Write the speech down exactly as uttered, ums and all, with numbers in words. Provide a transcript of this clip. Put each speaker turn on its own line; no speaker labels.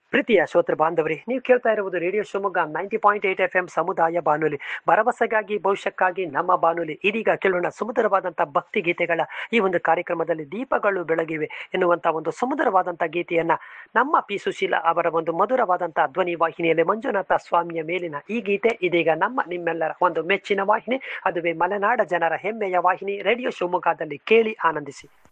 ಪ್ರೀತಿಯ ಶ್ರೋತೃ ಬಾಂಧವರೇ, ನೀವು ಕೇಳ್ತಾ ಇರುವುದು radio Shivamogga ninety point eight F M ಸಮುದಾಯ ಬಾನುಲಿ, ಭರವಸೆಗಾಗಿ ಭವಿಷ್ಯಕ್ಕಾಗಿ ನಮ್ಮ ಬಾನುಲಿ. ಇದೀಗ ಕೇಳೋಣ ಸುಮಧುರವಾದಂಥ ಭಕ್ತಿ ಗೀತೆಗಳ ಈ ಒಂದು ಕಾರ್ಯಕ್ರಮದಲ್ಲಿ ದೀಪಗಳು ಬೆಳಗಿವೆ ಎನ್ನುವಂಥ ಒಂದು ಸುಮಧುರವಾದಂಥ ಗೀತೆಯನ್ನ ನಮ್ಮ ಪಿ ಸುಶೀಲ ಅವರ ಒಂದು ಮಧುರವಾದಂಥ ಧ್ವನಿ ವಾಹಿನಿಯಲ್ಲಿ ಮಂಜುನಾಥ ಸ್ವಾಮಿಯ ಮೇಲಿನ ಈ ಗೀತೆ ಇದೀಗ ನಮ್ಮ ನಿಮ್ಮೆಲ್ಲರ ಒಂದು ಮೆಚ್ಚಿನ ವಾಹಿನಿ, ಅದುವೇ ಮಲೆನಾಡ ಜನರ ಹೆಮ್ಮೆಯ ವಾಹಿನಿ ರೇಡಿಯೋ ಶಿವಮೊಗ್ಗದಲ್ಲಿ ಕೇಳಿ ಆನಂದಿಸಿ.